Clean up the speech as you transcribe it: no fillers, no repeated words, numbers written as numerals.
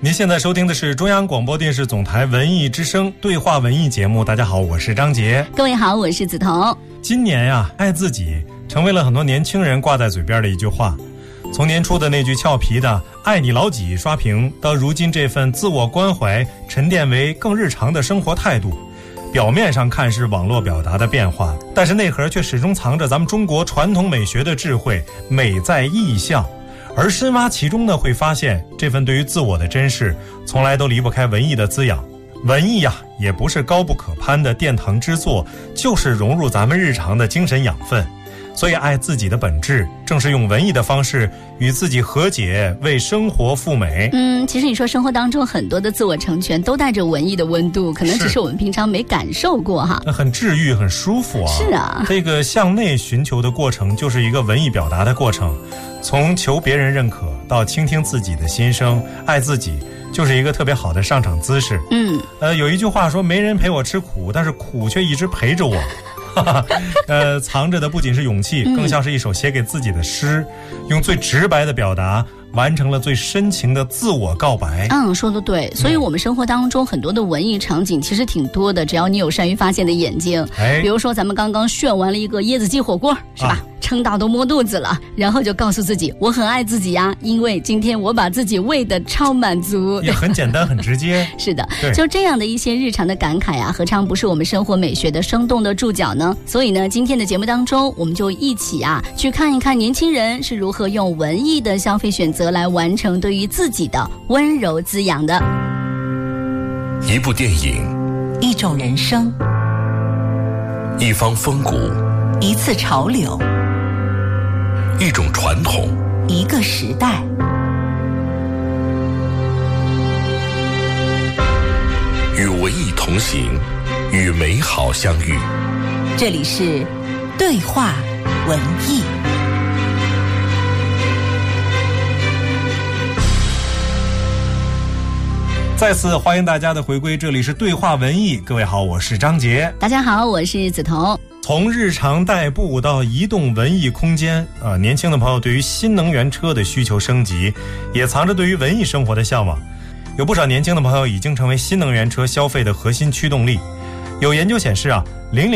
您现在收听的是中央广播电视总台文艺之声对话文艺节目。大家好，我是张杰。 各位好，我是梓潼。 今年呀，爱自己成为了很多年轻人挂在嘴边的一句话。从年初的那句俏皮的爱你老几刷屏，到如今这份自我关怀沉淀为更日常的生活态度。表面上看是网络表达的变化，但是内核却始终藏着咱们中国传统美学的智慧，美在意象。而深挖其中呢，会发现这份对于自我的珍视从来都离不开文艺的滋养。文艺呀，也不是高不可攀的殿堂之作，就是融入咱们日常的精神养分。所以爱自己的本质正是用文艺的方式与自己和解，为生活赴美。 其实你说生活当中很多的自我成全都带着文艺的温度，可能只是我们平常没感受过哈。 很治愈，很舒服啊。 是啊， 这个向内寻求的过程就是一个文艺表达的过程，从求别人认可到倾听自己的心声，爱自己就是一个特别好的上场姿势。有一句话说，没人陪我吃苦，但是苦却一直陪着我。藏着的不仅是勇气，更像是一首写给自己的诗，用最直白的表达完成了最深情的自我告白。 说得对。所以我们生活当中很多的文艺场景其实挺多的，只要你有善于发现的眼睛。比如说咱们刚刚炫完了一个椰子鸡火锅，是吧？撑到都摸肚子了，然后就告诉自己我很爱自己呀，因为今天我把自己喂得超满足。 也很简单很直接。 是的，就这样的一些日常的感慨啊，何尝不是我们生活美学的生动的注脚呢？所以呢，今天的节目当中我们就一起去看一看年轻人是如何用文艺的消费选择来完成对于自己的温柔滋养的。 一部电影， 一种人生， 一方风骨， 一次潮流， 一种传统， 一个时代。 与文艺同行，与美好相遇。 这里是对话文艺。 再次欢迎大家的回归，这里是对话文艺。各位好，我是张杰。 大家好，我是梓潼。 从日常代步到移动文艺空间，年轻的朋友对于新能源车的需求升级，也藏着对于文艺生活的向往。有不少年轻的朋友已经成为新能源车消费的核心驱动力。有研究显示